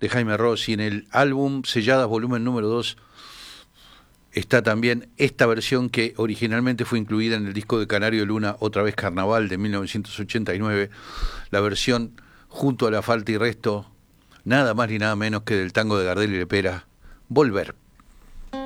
de Jaime Ross, y en el álbum Selladas volumen número 2 está también esta versión que originalmente fue incluida en el disco de Canario Luna, Otra vez Carnaval, de 1989, la versión junto a La Falta y Resto, nada más ni nada menos que del tango de Gardel y Lepera, Volver.